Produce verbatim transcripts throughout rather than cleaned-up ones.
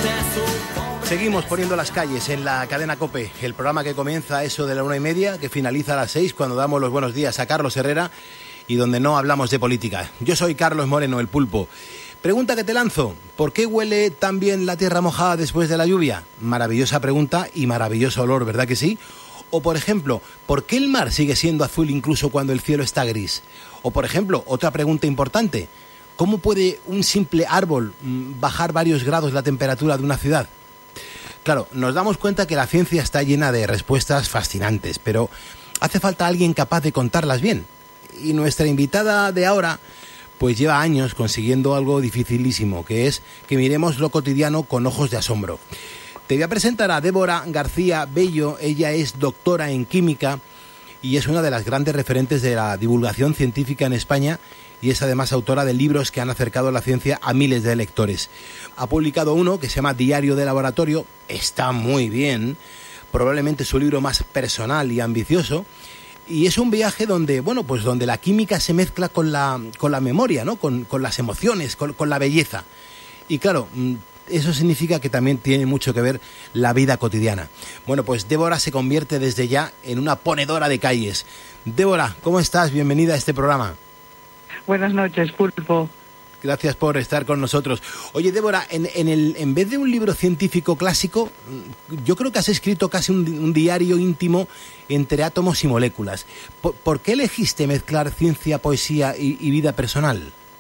Seguimos poniendo las calles en la cadena COPE, el programa que comienza a eso de la una y media, que finaliza a las seis cuando damos los buenos días a Carlos Herrera y donde no hablamos de política. Yo soy Carlos Moreno, el Pulpo. Pregunta que te lanzo, ¿por qué huele tan bien la tierra mojada después de la lluvia? Maravillosa pregunta y maravilloso olor, ¿verdad que sí? O, por ejemplo, ¿por qué el mar sigue siendo azul incluso cuando el cielo está gris? O, por ejemplo, otra pregunta importante, ¿cómo puede un simple árbol bajar varios grados la temperatura de una ciudad? Claro, nos damos cuenta que la ciencia está llena de respuestas fascinantes, pero hace falta alguien capaz de contarlas bien. Y nuestra invitada de ahora, pues lleva años consiguiendo algo dificilísimo, que es que miremos lo cotidiano con ojos de asombro. Te voy a presentar a Débora García Bello. Ella es doctora en química y es una de las grandes referentes de la divulgación científica en España y es además autora de libros que han acercado la ciencia a miles de lectores. Ha publicado uno que se llama Diario de Laboratorio, está muy bien, probablemente su libro más personal y ambicioso, y es un viaje donde, bueno, pues donde la química se mezcla con la, con la memoria, ¿no? Con, con las emociones, con, con la belleza. Y claro, eso significa que también tiene mucho que ver la vida cotidiana. Bueno, pues Débora se convierte desde ya en una ponedora de calles. Débora, ¿cómo estás? Bienvenida a este programa. Buenas noches, Pulpo. Gracias por estar con nosotros. Oye, Débora, en, en, el, en vez de un libro científico clásico, yo creo que has escrito casi un, un diario íntimo entre átomos y moléculas. ¿Por, ¿por qué elegiste mezclar ciencia, poesía y, y vida personal?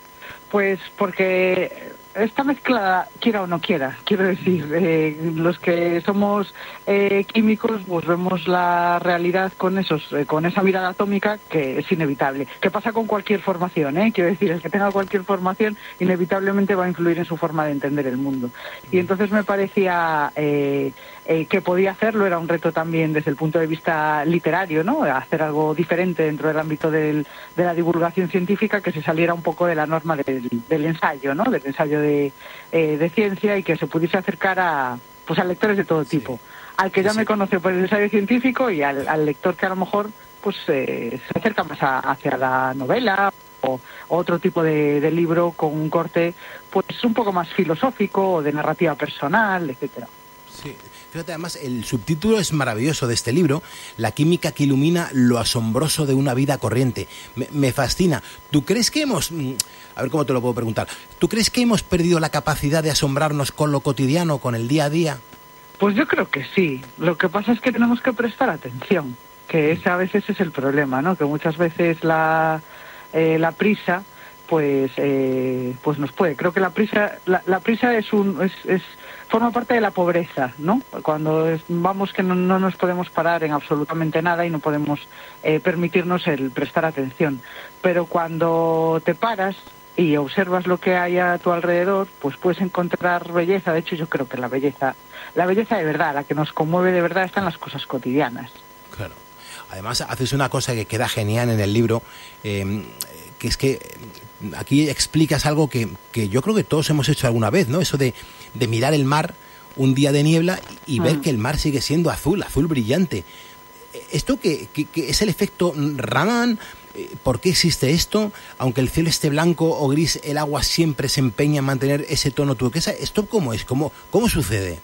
Pues porque esta mezcla, quiera o no quiera, quiero decir, eh, los que somos eh, químicos, pues vemos la realidad con esos, eh, con esa mirada atómica que es inevitable. Que pasa con cualquier formación, ¿eh? Quiero decir, el que tenga cualquier formación inevitablemente va a influir en su forma de entender el mundo. Y entonces me parecía eh, eh, que podía hacerlo, era un reto también desde el punto de vista literario, ¿no? Hacer algo diferente dentro del ámbito del, de la divulgación científica que se saliera un poco de la norma del, del ensayo, ¿no? Del ensayo de De, eh, de ciencia y que se pudiese acercar a pues a lectores de todo tipo, sí. Al que ya sí. Me conoce por el ensayo científico y al, al lector que a lo mejor pues eh, se acerca más a, hacia la novela o, o otro tipo de, de libro con un corte pues un poco más filosófico o de narrativa personal, etcétera. Sí. Fíjate, además, el subtítulo es maravilloso de este libro, La química que ilumina lo asombroso de una vida corriente. Me, me fascina. ¿Tú crees que hemos... A ver cómo te lo puedo preguntar. ¿Tú crees que hemos perdido la capacidad de asombrarnos con lo cotidiano, con el día a día? Pues yo creo que sí. Lo que pasa es que tenemos que prestar atención, que ese a veces es el problema, ¿no? Que muchas veces la, eh, la prisa... pues eh, pues nos puede. Creo que la prisa la, la prisa es un es, es forma parte de la pobreza, ¿no? Cuando es, vamos que no, no nos podemos parar en absolutamente nada y no podemos eh, permitirnos el prestar atención. Pero cuando te paras y observas lo que hay a tu alrededor, pues puedes encontrar belleza. De hecho, yo creo que la belleza, la belleza de verdad, la que nos conmueve de verdad, está en las cosas cotidianas. Claro. Además, haces una cosa que queda genial en el libro, eh, que es que aquí explicas algo que, que yo creo que todos hemos hecho alguna vez, ¿no? Eso de, de mirar el mar un día de niebla y, y ver mm. que el mar sigue siendo azul, azul brillante. ¿Esto qué, qué, qué es el efecto Raman? ¿Por qué existe esto? Aunque el cielo esté blanco o gris, el agua siempre se empeña en mantener ese tono turquesa. ¿Esto cómo es? ¿Cómo, cómo sucede?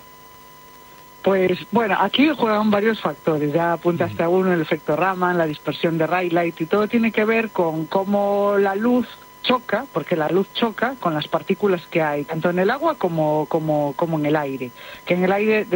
Pues bueno, aquí juegan varios factores, ya apuntaste a uno, el efecto Raman, la dispersión de Rayleigh, y todo tiene que ver con cómo la luz choca, porque la luz choca con las partículas que hay, tanto en el agua como, como, como en el aire, que en el aire